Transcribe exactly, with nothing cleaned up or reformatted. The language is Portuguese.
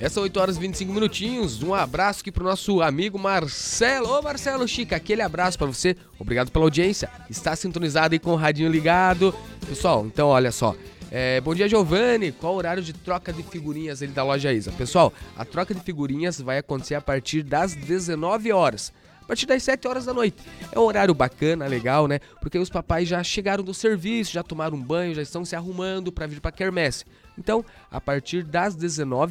São oito horas e vinte e cinco minutinhos. Um abraço aqui pro nosso amigo Marcelo. Ô Marcelo Chica, aquele abraço pra você. Obrigado pela audiência. Está sintonizado aí com o radinho ligado. Pessoal, então olha só. É, bom dia, Giovanni. Qual o horário de troca de figurinhas ali da loja Isa? Pessoal, a troca de figurinhas vai acontecer a partir das dezenove horas. A partir das sete horas da noite. É um horário bacana, legal, né? Porque os papais já chegaram do serviço, já tomaram um banho, já estão se arrumando para vir para quermesse. Então, a partir das dezenove